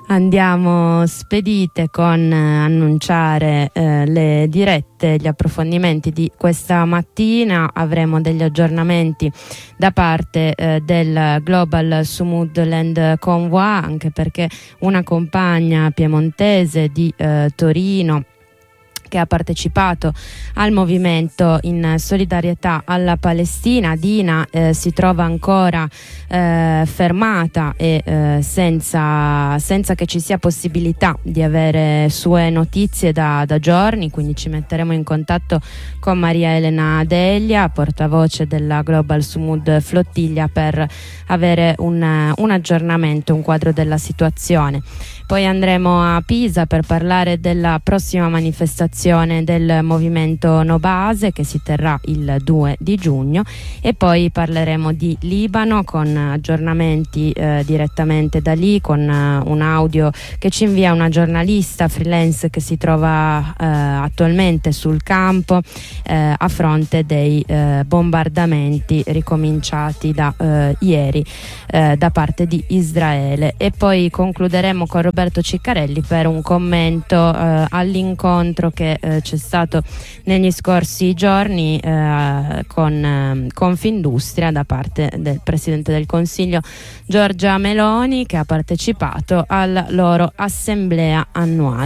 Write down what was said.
Andiamo spedite con annunciare le dirette, gli approfondimenti di questa mattina. Avremo degli aggiornamenti da parte del Global Sumudland Convoy, anche perché una compagna piemontese di Torino che ha partecipato al movimento in solidarietà alla Palestina, Dina, si trova ancora fermata e senza che ci sia possibilità di avere sue notizie da giorni, quindi ci metteremo in contatto con Maria Elena Delia, portavoce della Global Sumud Flottiglia, per avere un aggiornamento, un quadro della situazione. Poi andremo a Pisa per parlare della prossima manifestazione del movimento No Base, che si terrà il 2 di giugno, e poi parleremo di Libano con aggiornamenti direttamente da lì, con un audio che ci invia una giornalista freelance che si trova attualmente sul campo a fronte dei bombardamenti ricominciati da ieri da parte di Israele. E poi concluderemo con Roberto Ciccarelli per un commento all'incontro che c'è stato negli scorsi giorni con Confindustria da parte del Presidente del Consiglio Giorgia Meloni, che ha partecipato alla loro assemblea annuale.